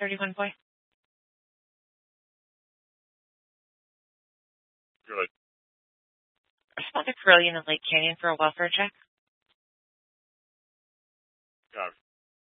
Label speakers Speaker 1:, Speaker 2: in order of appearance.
Speaker 1: 31 boy?
Speaker 2: Good.
Speaker 1: Respond to Carillion in Lake Canyon for a welfare check.
Speaker 2: Got it.